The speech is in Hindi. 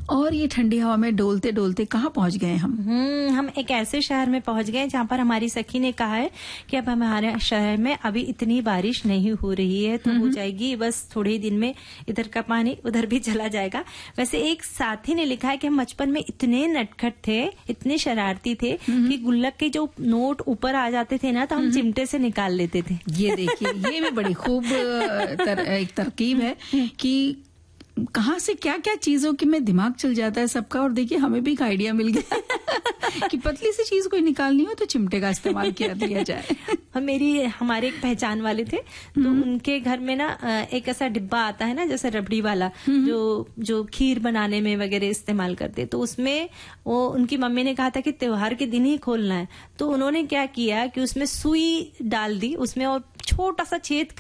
और ये ठंडी हवा में डोलते डोलते कहाँ पहुंच गए हम एक ऐसे शहर में पहुंच गए जहाँ पर हमारी सखी ने कहा है कि अब हमारे शहर में अभी इतनी बारिश नहीं हो रही है, तो हो जाएगी बस थोड़े ही दिन में, इधर का पानी उधर भी चला जाएगा। वैसे एक साथी ने लिखा है कि हम बचपन में इतने नटखट थे, इतने शरारती थे कि गुल्लक के जो नोट ऊपर आ जाते थे ना, तो हम चिमटे से निकाल लेते थे। ये देखिए, ये भी बड़ी खूब एक तरकीब है कि कहाँ से क्या क्या चीजों की में दिमाग चल जाता है सबका। और देखिए, हमें भी एक आइडिया मिल गया कि पतली सी चीज कोई निकालनी हो तो चिमटे का इस्तेमाल किया दिया जाए। हमारे एक पहचान वाले थे, तो उनके घर में ना एक ऐसा डिब्बा आता है ना, जैसे रबड़ी वाला, जो खीर बनाने में वगैरह इस्तेमाल करते, तो उसमें वो उनकी मम्मी ने कहा था कि त्योहार के दिन ही खोलना है। तो उन्होंने क्या किया कि उसमें सुई डाल दी उसमें, और छोटा सा छेद